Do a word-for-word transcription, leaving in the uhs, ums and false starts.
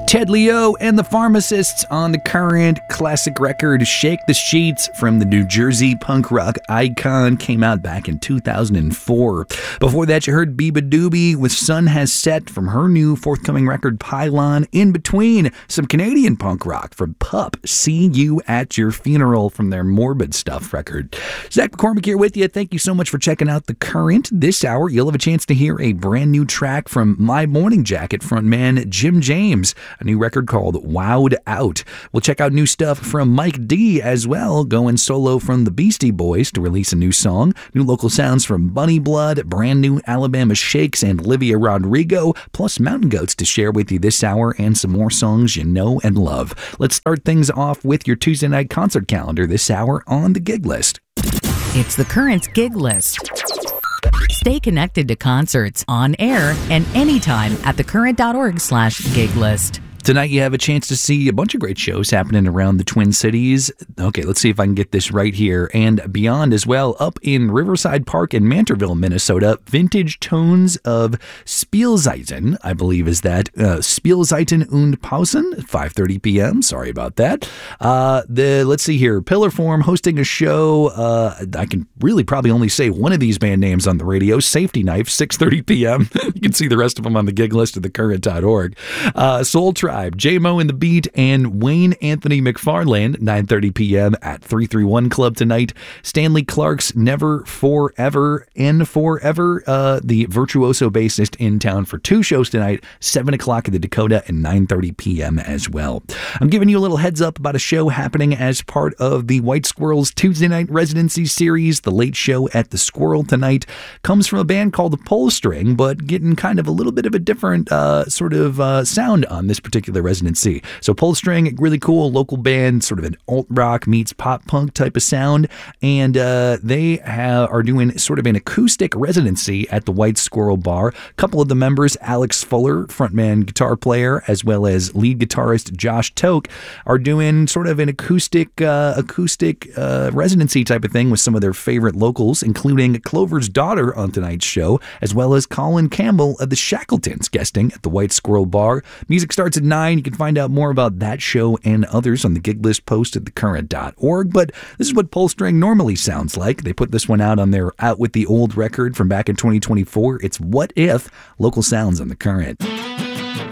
Ted Leo and the Pharmacists on the Current. Classic record Shake the Sheets from the New Jersey punk rock icon, came out back in two thousand four. Before that, you heard Biba Doobie with Sun Has Set from her new forthcoming record Pylon. In between, some Canadian punk rock from Pup, See You at Your Funeral from their Morbid Stuff record. Zach McCormick here with you. Thank you so much for checking out The Current. This hour, you'll have a chance to hear a brand new track from My Morning Jacket frontman Jim James, a new record called Wowed Out. We'll check out new stuff from Mike D as well, going solo from the Beastie Boys to release a new song, new local sounds from Bunny Blood, brand new Alabama Shakes and Olivia Rodrigo, plus Mountain Goats to share with you this hour, and some more songs you know and love. Let's start things off with your Tuesday night concert calendar this hour on the Gig List. It's The Current's Gig List. Stay connected to concerts on air and anytime at thecurrent.org slash gig list. Tonight you have a chance to see a bunch of great shows happening around the Twin Cities. Okay, let's see if I can get this right here. And beyond as well, up in Riverside Park in Mantorville, Minnesota, Vintage Tones of Spielzeiten, I believe is that. Uh, Spielzeiten und Pausen, five thirty p.m. Sorry about that. Uh, the Let's see here. Pillarform hosting a show. Uh, I can really probably only say one of these band names on the radio. Safety Knife, six thirty p.m. You can see the rest of them on the gig list at the current dot org. Uh, Soul Tribe, J-Mo and the Beat, and Wayne Anthony McFarland, nine thirty p.m. at three thirty-one Club tonight. Stanley Clark's Never Forever and Forever, uh, the virtuoso bassist, in town for two shows tonight, seven o'clock at the Dakota and nine thirty p.m. as well. I'm giving you a little heads up about a show happening as part of the White Squirrel's Tuesday Night Residency Series. The late show at the Squirrel tonight comes from a band called the Pull String, but getting kind of a little bit of a different uh, sort of uh, sound on this particular residency. So Pull String, really cool local band, sort of an alt rock meets pop punk type of sound, and uh, they have, are doing sort of an acoustic residency at the White Squirrel Bar. A couple of the members, Alex Fuller, frontman guitar player, as well as lead guitarist Josh Toke, are doing sort of an acoustic uh, acoustic uh, residency type of thing with some of their favorite locals, including Clover's Daughter on tonight's show, as well as Colin Campbell of the Shackletons guesting at the White Squirrel Bar. Music starts at nine. You can find out more about that show and others on the gig list post at the current dot org. But this is what Pull String normally sounds like. They put this one out on their Out With the Old record from back in twenty twenty-four. It's What If, local sounds on the Current.